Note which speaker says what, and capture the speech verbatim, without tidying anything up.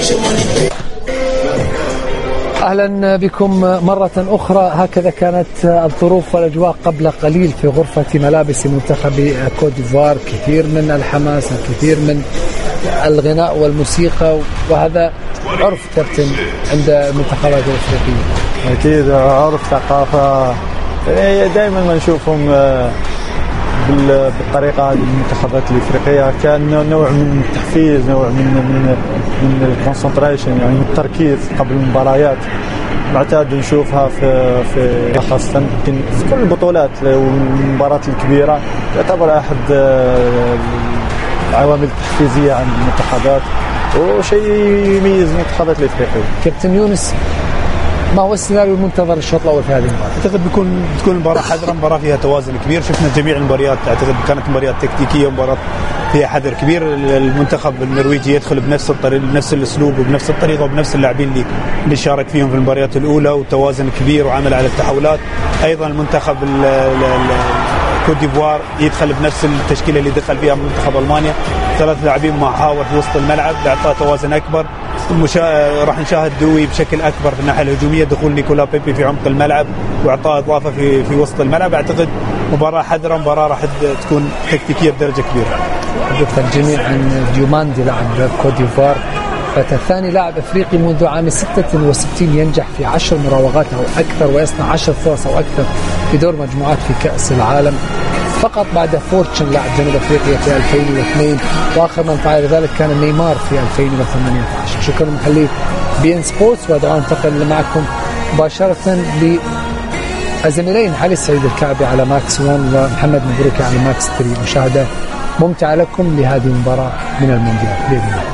Speaker 1: أهلا بكم مرة أخرى. هكذا كانت الظروف والأجواء قبل قليل في غرفة ملابس منتخب كوت ديفوار. كثير من الحماس، الكثير من الغناء والموسيقى، وهذا عرف كابتن عند المنتخبات الأفريقية.
Speaker 2: أكيد عرف، ثقافة، دائما ما نشوفهم بالطريقة هذه. المنتخبات الأفريقية كان نوع من التحفيز، نوع من من من الكونسنتريشن، يعني التركيز قبل المباريات. معتاد نشوفها في في خاصة يمكن في كل البطولات والمباريات الكبيرة. يعتبر أحد العوامل التحفيزية عند المنتخبات، وشيء يميز المنتخبات الأفريقية.
Speaker 1: كابتن يونس، ما هو السيناريو المنتظر الشوط الاول في هذه المباراه؟
Speaker 3: اعتقد بيكون بتكون المباراه حذره، مباراه فيها توازن كبير. شفنا جميع المباريات، اعتقد كانت مباريات تكتيكيه ومباراه فيها حذر كبير. المنتخب النرويجي يدخل بنفس الطريقه، بنفس الاسلوب وبنفس الطريقه وبنفس اللاعبين اللي اللي شارك فيهم في المباريات الاولى، وتوازن كبير وعمل على التحولات. ايضا المنتخب كوت ديفوار يدخل بنفس التشكيله اللي دخل فيها منتخب المانيا، ثلاث لاعبين محاور في وسط الملعب لاعطاه توازن اكبر. المشا... راح نشاهد دوي بشكل اكبر في الناحيه الهجوميه، دخول نيكولا بيبي في عمق الملعب واعطاء اضافه في في وسط الملعب. اعتقد مباراه حذره، مباراه راح تكون تكتيكيه بدرجه كبيره.
Speaker 1: حدث الجميع عن ديوماندي لاعب كوت ديفوار، ثاني لاعب افريقي منذ عام ستة وستين ينجح في عشر مراوغات او اكثر ويصنع عشر فرص او اكثر في دور مجموعات في كاس العالم، فقط بعد فورتشن لاعب جنوب افريقيا في ألفين واثنين، واخر من فعل ذلك كان نيمار في ألفين وثمانية عشر. شكرا محلي بي ان سبورتس، ودعونا ننتقل معكم مباشره للزميلين علي السعيد الكعبي على ماكس واحد ومحمد مبروك على ماكس ثلاثة. مشاهده ممتعه لكم لهذه المباراه من المونديال باذن الله.